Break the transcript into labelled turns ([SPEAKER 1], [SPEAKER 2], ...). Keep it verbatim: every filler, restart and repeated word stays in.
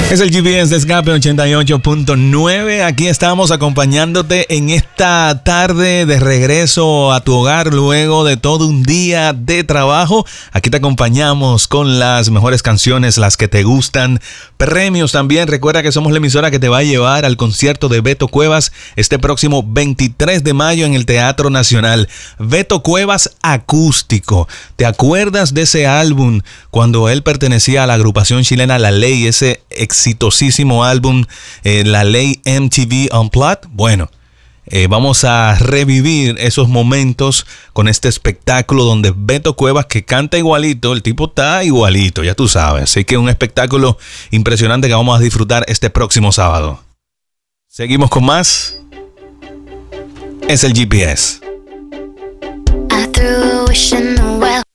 [SPEAKER 1] Es el G P S de Escape ochenta y ocho punto nueve. Aquí estamos acompañándote en esta tarde de regreso a tu hogar luego de todo un día de trabajo. Aquí te acompañamos con las mejores canciones, las que te gustan, premios también. Recuerda que somos la emisora que te va a llevar al concierto de Beto Cuevas este próximo veintitrés de mayo en el Teatro Nacional. Beto Cuevas acústico. ¿Te acuerdas de ese álbum cuando él pertenecía a la agrupación chilena La Ley? Ese exitosísimo álbum, eh, La Ley M T V Unplugged. Bueno, eh, vamos a revivir esos momentos con este espectáculo donde Beto Cuevas, que canta igualito, el tipo está igualito, ya tú sabes. Así que un espectáculo impresionante que vamos a disfrutar este próximo sábado. Seguimos con más. Es el G P S.
[SPEAKER 2] I threw a wish in the well.